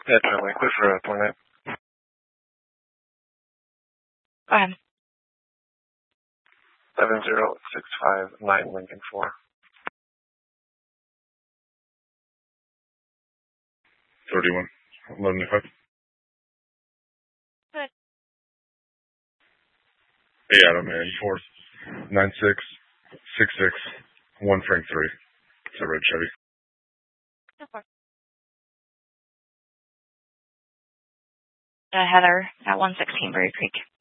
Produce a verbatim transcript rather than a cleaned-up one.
Yeah, definitely. Clear for uh, twenty-nine. Go ahead. seven zero six five nine Lincoln four. thirty-one. eleven five. Good. Hey, Adam, man. four nine six six six one Frank three. It's a red Chevy. Of course. Uh, Heather at one sixteen Berry Creek.